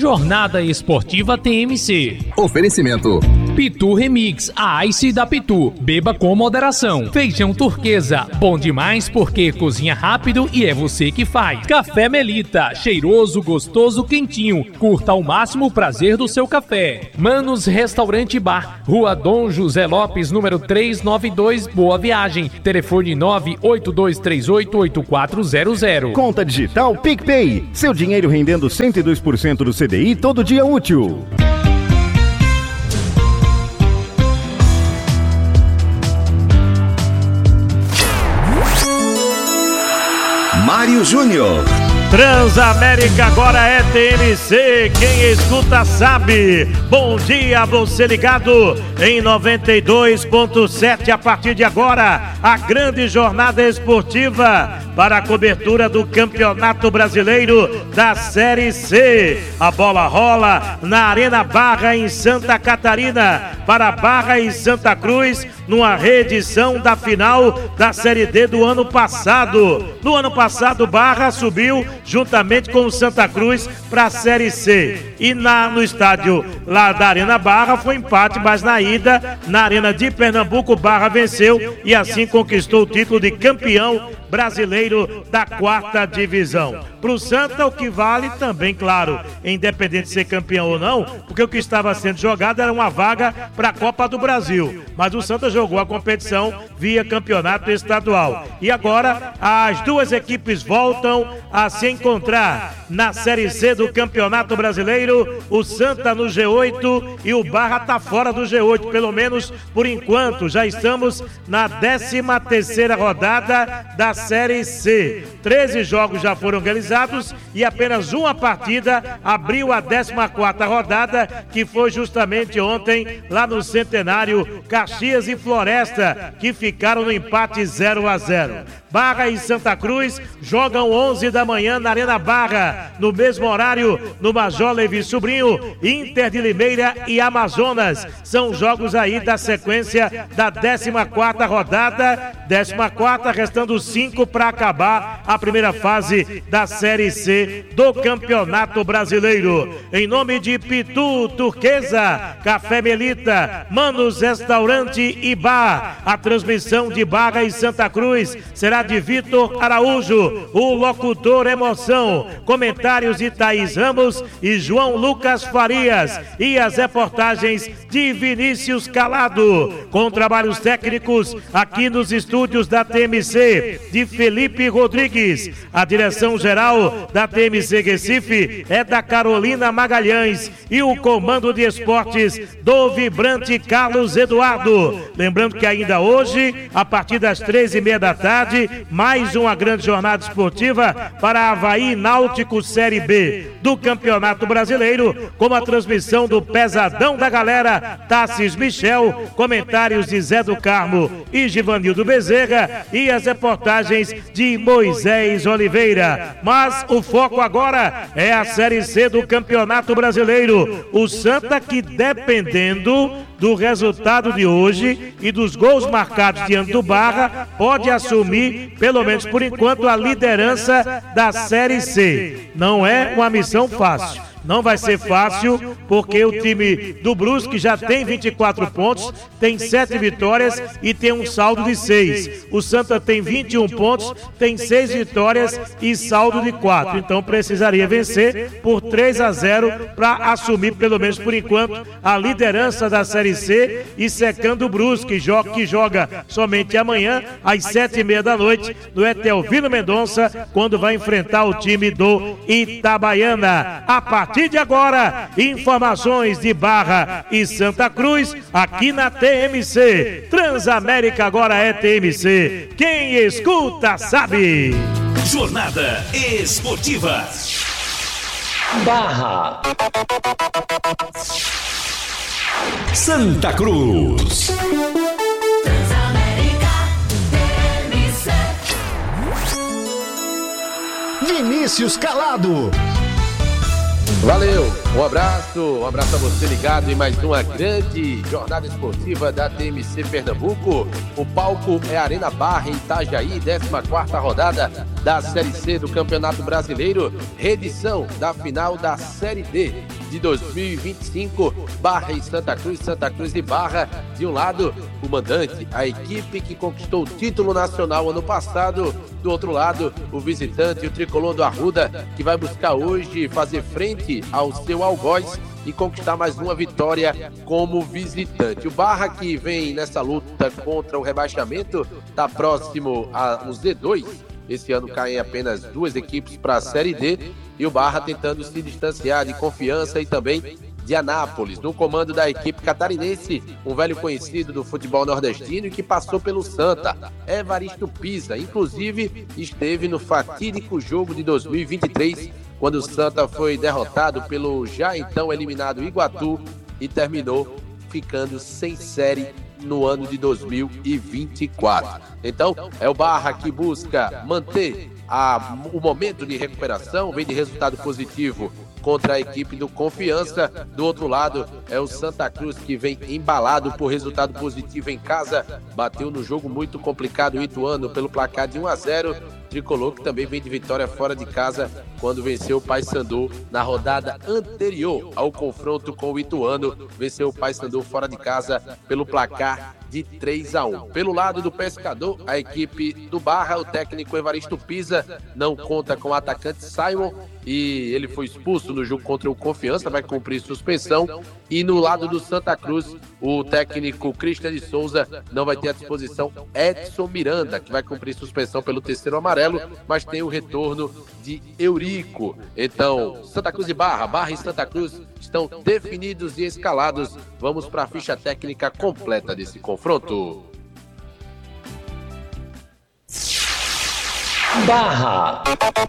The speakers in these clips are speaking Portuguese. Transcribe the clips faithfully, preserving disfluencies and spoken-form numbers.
Jornada Esportiva T M C. Oferecimento Pitu Remix, a Ice da Pitu. Beba com moderação. Feijão turquesa, bom demais porque cozinha rápido e é você que faz. Café Melita, cheiroso, gostoso, quentinho. Curta ao máximo o prazer do seu café. Manos Restaurante Bar, Rua Dom José Lopes, número trezentos e noventa e dois, Boa Viagem. Telefone nove oito dois três oito oito quatro zero zero. Conta digital PicPay. Seu dinheiro rendendo cento e dois por cento do C D I todo dia útil. Mário Júnior. Transamérica agora é T M C, quem escuta sabe. Bom dia, você ligado em noventa e dois ponto sete. A partir de agora, a grande jornada esportiva para a cobertura do Campeonato Brasileiro da Série C. A bola rola na Arena Barra, em Santa Catarina, para Barra e Santa Cruz, numa reedição da final da Série D do ano passado. No ano passado, Barra subiu juntamente com o Santa Cruz para a Série C. E na, no estádio lá da Arena Barra foi empate, mas na ida, na Arena de Pernambuco, Barra venceu e assim conquistou o título de campeão brasileiro da quarta divisão. Para o Santa, o que vale também, claro, independente de ser campeão ou não, porque o que estava sendo jogado era uma vaga para a Copa do Brasil. Mas o Santa jogou a competição via campeonato estadual. E agora, as duas equipes voltam a se encontrar na Série C do Campeonato Brasileiro. O Santa no G oito e o Barra está fora do G oito, pelo menos por enquanto. Já estamos na décima terceira rodada da Série C. treze jogos já foram realizados e apenas uma partida abriu a décima quarta rodada, que foi justamente ontem lá no Centenário, Caxias e Floresta, que ficaram no empate zero a zero. Barra e Santa Cruz jogam onze da manhã na Arena Barra, no mesmo horário no Major Levi Sobrinho. Inter de Limeira e Amazonas são jogos aí da sequência da décima quarta rodada, décima quarta, restando cinco para acabar a primeira fase da Série C do Campeonato Brasileiro. Em nome de Pitu Turquesa, Café Melita, Manos Restaurante e Bar, a transmissão de Barra e Santa Cruz será de Vitor Araújo, o locutor emoção. Comentários de Thaís Ramos e João Lucas Farias, e as reportagens de Vinícius Calado, com trabalhos técnicos aqui nos estúdios da T M C de Felipe Rodrigues. A direção geral da T M C Recife é da Carolina Magalhães e o comando de esportes do vibrante Carlos Eduardo. Lembrando que ainda hoje, a partir das três e meia da tarde, mais uma grande jornada esportiva para Avaí Náutico Série B do Campeonato Brasileiro, com a transmissão do pesadão da galera, Tassis Michel, comentários de Zé do Carmo e Givanildo Bezerra e as reportagens de Moisés Oliveira. Mas o foco agora é a Série C do Campeonato Brasileiro. O Santa, que dependendo do resultado de hoje e dos gols marcados diante do Barra, pode assumir, pelo menos por enquanto, a liderança da Série C. Não é uma missão fácil. Não vai ser fácil, porque o time do Brusque já tem vinte e quatro pontos, tem sete vitórias e tem um saldo de seis. O Santa tem vinte e um pontos, tem seis vitórias e saldo de quatro. Então precisaria vencer por três a zero para assumir, pelo menos por enquanto, a liderança da Série C e secando o Brusque, que joga somente amanhã, às sete e meia da noite, no Etelvino Mendonça, quando vai enfrentar o time do Itabaiana. A partir A partir de agora, informações de Barra e Santa Cruz aqui na T M C. Transamérica agora é T M C. Quem escuta sabe. Jornada Esportiva. Barra, Santa Cruz. Vinícius Calado. Valeu, um abraço, um abraço a você ligado em mais uma grande jornada esportiva da T M C Pernambuco. O palco é Arena Barra, em Itajaí, décima quarta rodada da Série C do Campeonato Brasileiro, reedição da final da Série D de dois mil e vinte e cinco, Barra e Santa Cruz, Santa Cruz e Barra. De um lado, o mandante, a equipe que conquistou o título nacional ano passado. Do outro lado, o visitante, o tricolor do Arruda, que vai buscar hoje fazer frente ao seu algoz e conquistar mais uma vitória como visitante. O Barra, que vem nessa luta contra o rebaixamento, está próximo ao Z dois. Esse ano caem apenas duas equipes para a Série D, e o Barra tentando se distanciar de Confiança e também de Anápolis. No comando da equipe catarinense, um velho conhecido do futebol nordestino e que passou pelo Santa, Evaristo Pisa. Inclusive, esteve no fatídico jogo de dois mil e vinte e três, quando o Santa foi derrotado pelo já então eliminado Iguatu e terminou ficando sem série no ano de dois mil e vinte e quatro. Então, é o Barra que busca manter a, o momento de recuperação, vem de resultado positivo contra a equipe do Confiança. Do outro lado, é o Santa Cruz, que vem embalado por resultado positivo em casa, bateu no jogo muito complicado o Ituano pelo placar de um a zero. Tricolor, que também vem de vitória fora de casa quando venceu o Paysandu na rodada anterior ao confronto com o Ituano. Venceu o Paysandu fora de casa pelo placar de três a um. Pelo lado do Pescador, a equipe do Barra, o técnico Evaristo Pisa não conta com o atacante Simon e ele foi expulso no jogo contra o Confiança, vai cumprir suspensão. E no lado do Santa Cruz, o técnico Cristian de Souza não vai ter à disposição Edson Miranda, que vai cumprir suspensão pelo terceiro amarelo, mas tem o retorno de Eurico. Então, Santa Cruz e Barra, Barra e Santa Cruz estão definidos e escalados. Vamos para a ficha técnica completa desse confronto. Barra.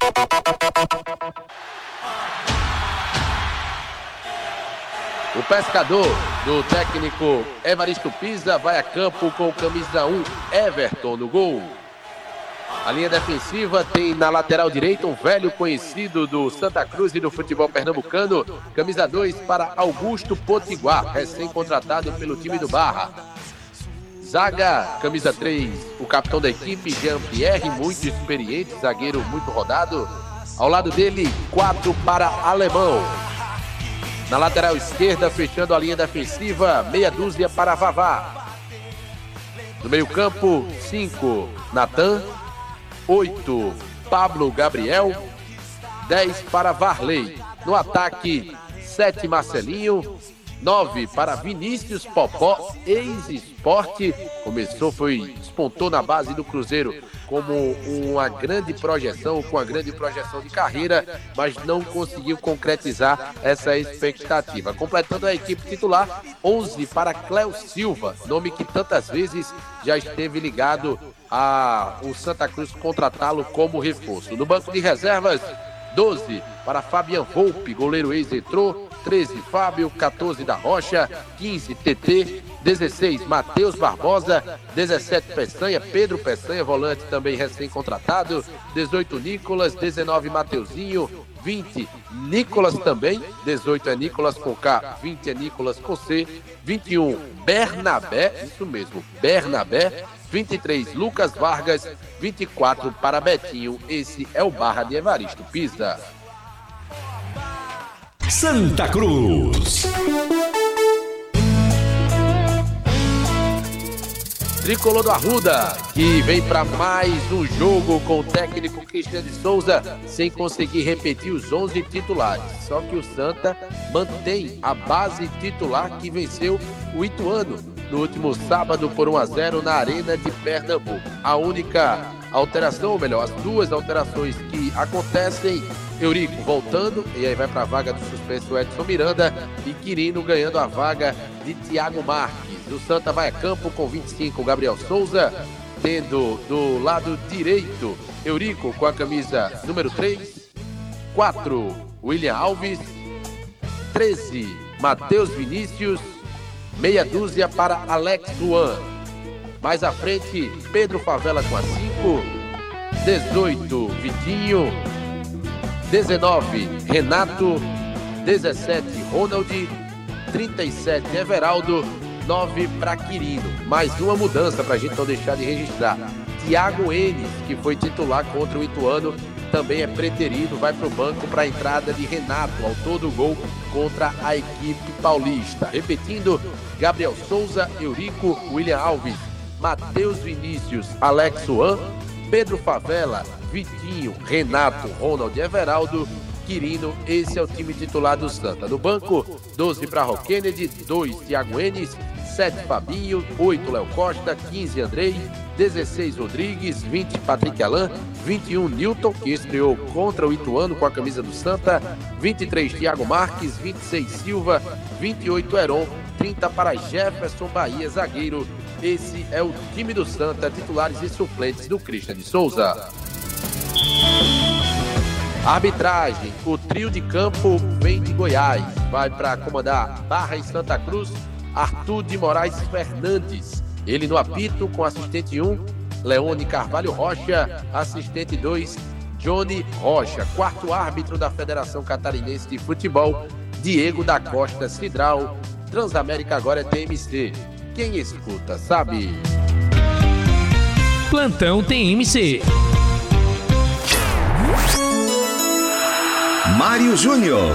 O Pescador, do técnico Evaristo Pisa, vai a campo com o camisa um, Everton, no gol. A linha defensiva tem na lateral direita um velho conhecido do Santa Cruz e do futebol pernambucano, camisa dois para Augusto Potiguar, recém-contratado pelo time do Barra. Zaga, camisa três, o capitão da equipe, Jean-Pierre, muito experiente, zagueiro muito rodado. Ao lado dele, quatro para Alemão. Na lateral esquerda, fechando a linha defensiva, meia dúzia para Vavá. No meio campo, cinco, Natan. oito, Pablo Gabriel. dez para Varley. No ataque, sete, Marcelinho. nove para Vinícius Popó, ex-esporte. Começou, foi, despontou na base do Cruzeiro como uma grande projeção, com uma grande projeção de carreira, mas não conseguiu concretizar essa expectativa. Completando a equipe titular, onze para Cléo Silva, nome que tantas vezes já esteve ligado a o Santa Cruz contratá-lo como reforço. No banco de reservas, doze para Fabian Volpe, goleiro ex entrou. treze, Fábio. quatorze, da Rocha. quinze, T T. dezesseis, Matheus Barbosa. dezessete, Peçanha. Pedro Peçanha, volante também recém-contratado. dezoito, Nicolas. dezenove, Mateuzinho. vinte, Nicolas também. dezoito é Nicolas com K. vinte é Nicolas com C. vinte e um, Bernabé. Isso mesmo, Bernabé. vinte e três, Lucas Vargas. vinte e quatro para Betinho. Esse é o Barra de Evaristo Pisa. Santa Cruz. Tricolor do Arruda, que vem para mais um jogo com o técnico Cristian de Souza, sem conseguir repetir os onze titulares. Só que o Santa mantém a base titular que venceu o Ituano no último sábado por um a zero na Arena de Pernambuco. A única alteração, ou melhor, as duas alterações que acontecem: Eurico voltando, e aí vai para a vaga do suspenso Edson Miranda, e Quirino ganhando a vaga de Thiago Marques. O Santa vai a campo com vinte e cinco, Gabriel Souza, tendo do lado direito Eurico com a camisa número três, quatro, William Alves, treze, Matheus Vinícius, meia dúzia para Alex Juan. Mais à frente, Pedro Favela com a cinco, dezoito, Vitinho, dezenove, Renato, dezessete, Ronald, trinta e sete, Everaldo, nove para Quirino. Mais uma mudança para a gente não deixar de registrar. Thiago Enes, que foi titular contra o Ituano, também é preterido, vai para o banco para a entrada de Renato, autor do gol contra a equipe paulista. Repetindo, Gabriel Souza, Eurico, William Alves, Matheus Vinícius, Alex Juan, Pedro Favela, Vitinho, Renato, Ronald Everaldo, Quirino. Esse é o time titular do Santa. No banco, doze para Rock Kennedy, dois Thiago Enes, sete Fabinho, oito Léo Costa, quinze Andrei, dezesseis Rodrigues, vinte Patrick Alain, vinte e um Newton, que estreou contra o Ituano com a camisa do Santa, vinte e três Thiago Marques, vinte e seis Silva, vinte e oito Heron, trinta para Jefferson Bahia, zagueiro. Esse é o time do Santa, titulares e suplentes do Christian de Souza. Arbitragem, o trio de campo vem de Goiás, vai para comandar Barra e Santa Cruz, Arthur de Moraes Fernandes. Ele no apito com assistente um, Leone Carvalho Rocha, assistente dois, Johnny Rocha. Quarto árbitro da Federação Catarinense de Futebol, Diego da Costa Cidral. Transamérica agora é T M C. Quem escuta sabe. Plantão T M C. Mário Júnior.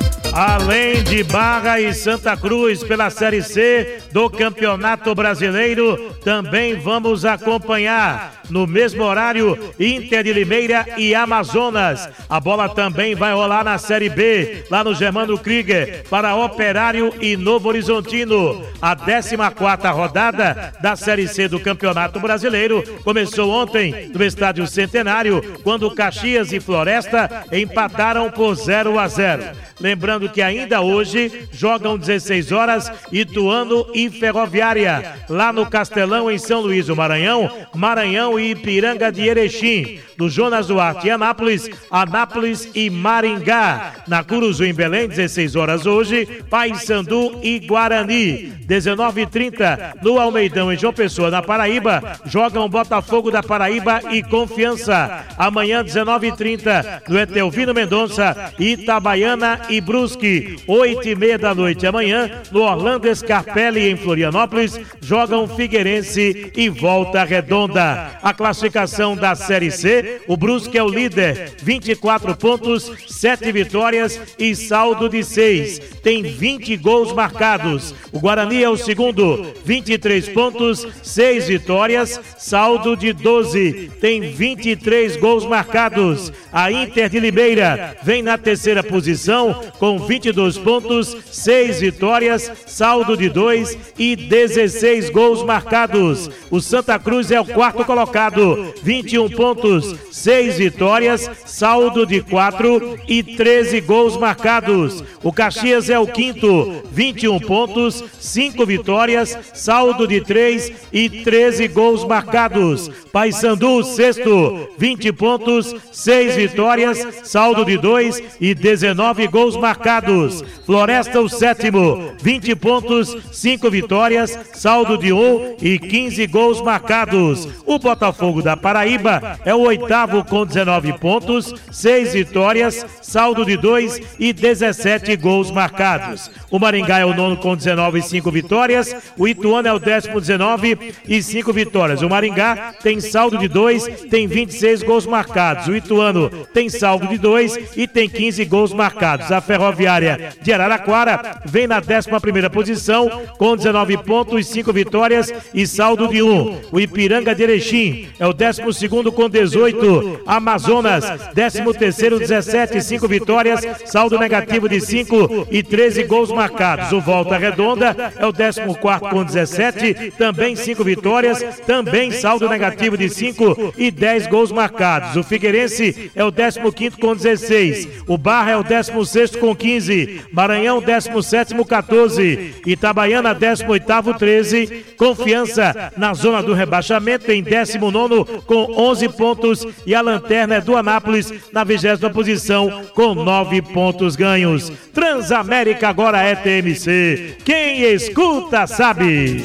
Além de Barra e Santa Cruz pela Série C do Campeonato Brasileiro, também vamos acompanhar no mesmo horário Inter de Limeira e Amazonas. A bola também vai rolar na Série B, lá no Germano Krieger, para Operário e Novo Horizontino. A décima quarta rodada da Série C do Campeonato Brasileiro começou ontem no Estádio Centenário, quando Caxias e Floresta empataram por zero a zero. Lembrando que ainda hoje jogam dezesseis horas Ituano e Ferroviária, lá no Castelão, em São Luís do Maranhão, Maranhão e Ipiranga de Erechim. Do Jonas Duarte e Anápolis, Anápolis e Maringá. Na Curuzu, em Belém, dezesseis horas hoje, Paysandu e Guarani. dezenove e trinta, no Almeidão, em João Pessoa, na Paraíba, jogam Botafogo da Paraíba e Confiança. Amanhã, dezenove e trinta, no Etelvino Mendonça, Itabaiana e Brusque. oito e meia da noite amanhã, no Orlando Scarpelli, em Florianópolis, jogam Figueirense e Volta Redonda. A classificação da Série C, o Brusque é o líder, vinte e quatro pontos, sete vitórias e saldo de seis. Tem vinte gols marcados. O Guarani é o segundo, vinte e três pontos, seis vitórias, saldo de doze. Tem vinte e três gols marcados. A Inter de Limeira vem na terceira posição com vinte e dois pontos, seis vitórias, saldo de dois e dezesseis gols marcados. O Santa Cruz é o quarto colocado, vinte e um pontos, seis vitórias, saldo de quatro e treze gols marcados. O Caxias é o quinto, vinte e um pontos, cinco vitórias, saldo de três e treze gols marcados. Paysandu, o sexto, vinte pontos, seis vitórias, saldo de dois e dezenove gols marcados. Floresta, o sétimo, vinte pontos, cinco vitórias, saldo de um e quinze gols marcados. O Botafogo da Paraíba é o oitavo com dezenove pontos, seis vitórias, saldo de dois e dezessete gols marcados. O Maringá é o nono com dezenove e cinco vitórias, o Ituano é o décimo, dezenove e cinco vitórias. O Maringá tem saldo de dois, tem vinte e seis gols marcados. O Ituano tem saldo de dois e tem quinze gols marcados. A Ferroviária de Araraquara vem na décima primeira posição com dezenove pontos, cinco vitórias e saldo de um. O Ipiranga de Erechim é o décimo segundo com dezoito. Amazonas, décimo terceiro, dezessete, cinco vitórias, saldo negativo de cinco e treze gols marcados. O Volta Redonda é o décimo quarto com dezessete, também cinco vitórias, também saldo negativo de cinco e dez gols marcados. O Figueirense é o décimo quinto com dezesseis. O Barra é o décimo sexto com quinze. Maranhão, décimo sétimo, quatorze. Itabaiana, décimo oitavo, treze. Confiança na zona do rebaixamento em décimo nono com onze pontos e a lanterna é do Anápolis na vigésima posição com nove pontos ganhos. Transamérica agora é T M C. Quem escuta sabe.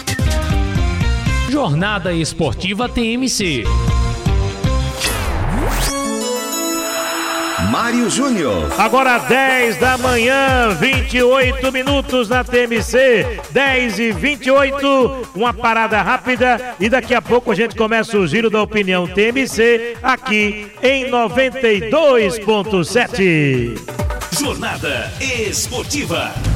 Jornada Esportiva T M C. Mário Júnior. Agora dez da manhã, vinte e oito minutos na T M C, dez e vinte e oito, uma parada rápida e daqui a pouco a gente começa o giro da opinião T M C aqui em noventa e dois ponto sete. Jornada Esportiva.